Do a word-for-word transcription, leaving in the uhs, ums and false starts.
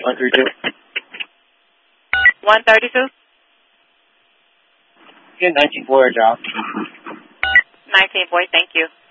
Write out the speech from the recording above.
one thirty-two. one thirty-two? Yeah, nineteen four, job. nineteen four, thank you.